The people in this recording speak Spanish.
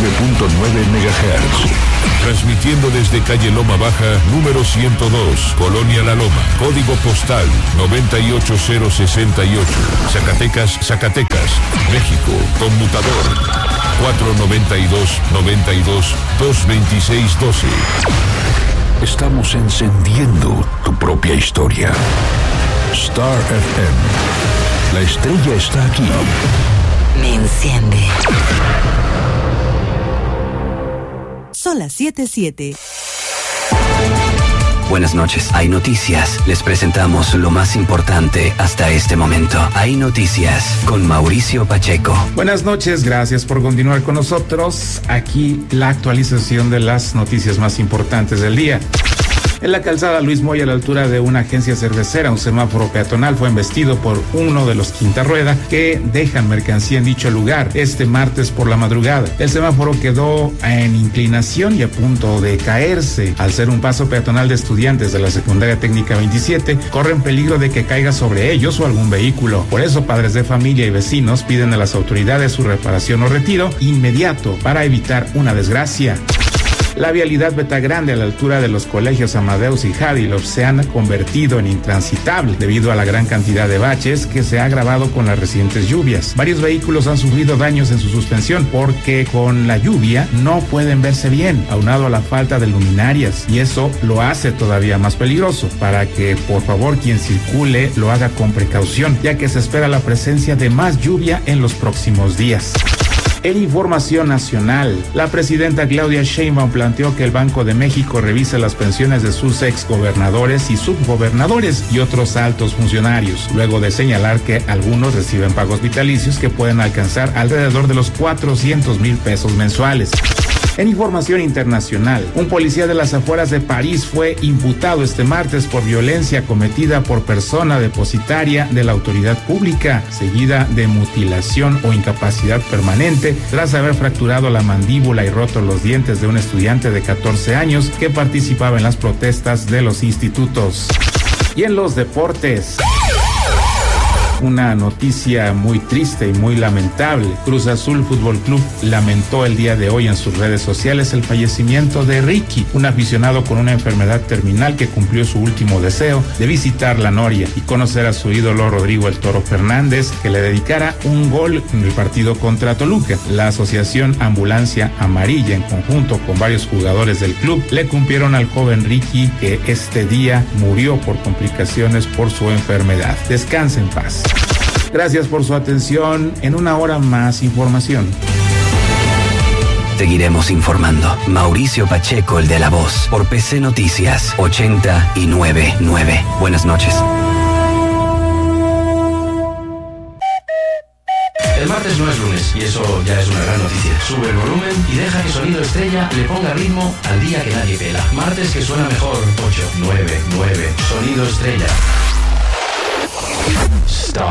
MHZ. Transmitiendo desde calle Loma Baja, número 102, Colonia La Loma, código postal 98068, Zacatecas, México, conmutador 492-92-226-12. Estamos encendiendo tu propia historia. Star FM. La estrella está aquí. Me enciende. Son las 7:07. Buenas noches. Hay Noticias. Les presentamos lo más importante hasta este momento. Hay Noticias con Mauricio Pacheco. Buenas noches, gracias por continuar con nosotros. Aquí la actualización de las noticias más importantes del día. En la calzada Luis Moya, a la altura de una agencia cervecera, un semáforo peatonal fue embestido por uno de los quinta rueda que dejan mercancía en dicho lugar este martes por la madrugada. El semáforo quedó en inclinación y a punto de caerse. Al ser un paso peatonal de estudiantes de la Secundaria Técnica 27, corren peligro de que caiga sobre ellos o algún vehículo. Por eso, padres de familia y vecinos piden a las autoridades su reparación o retiro inmediato para evitar una desgracia. La vialidad Betagrande a la altura de los colegios Amadeus y Jadilov se han convertido en intransitable debido a la gran cantidad de baches que se ha agravado con las recientes lluvias. Varios vehículos han sufrido daños en su suspensión porque con la lluvia no pueden verse bien, aunado a la falta de luminarias, y eso lo hace todavía más peligroso. Para que por favor quien circule lo haga con precaución, ya que se espera la presencia de más lluvia en los próximos días. En información nacional, la presidenta Claudia Sheinbaum planteó que el Banco de México revise las pensiones de sus exgobernadores y subgobernadores y otros altos funcionarios, luego de señalar que algunos reciben pagos vitalicios que pueden alcanzar alrededor de los 400,000 pesos mensuales. En información internacional, un policía de las afueras de París fue imputado este martes por violencia cometida por persona depositaria de la autoridad pública, seguida de mutilación o incapacidad permanente tras haber fracturado la mandíbula y roto los dientes de un estudiante de 14 años que participaba en las protestas de los institutos. Y en los deportes, una noticia muy triste y muy lamentable. Cruz Azul Fútbol Club lamentó el día de hoy en sus redes sociales el fallecimiento de Ricky, un aficionado con una enfermedad terminal que cumplió su último deseo de visitar la Noria y conocer a su ídolo Rodrigo el Toro Fernández, que le dedicara un gol en el partido contra Toluca. La asociación Ambulancia Amarilla, en conjunto con varios jugadores del club, le cumplieron al joven Ricky, que este día murió por complicaciones por su enfermedad. Descanse en paz. Gracias por su atención. En una hora más información. Seguiremos informando. Mauricio Pacheco, el de La Voz, por PC Noticias 89.9. Buenas noches. El martes no es lunes y eso ya es una gran noticia. Sube el volumen y deja que Sonido Estrella le ponga ritmo al día que nadie pela. Martes que suena mejor. 8, 9, 9. Sonido Estrella. Star